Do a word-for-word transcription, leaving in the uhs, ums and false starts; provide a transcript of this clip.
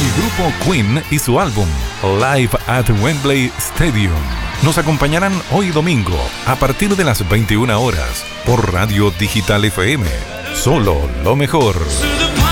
grupo Queen y su álbum Live at Wembley Stadium nos acompañarán hoy domingo a partir de las veintiuna horas por Radio Digital F M. Solo lo mejor.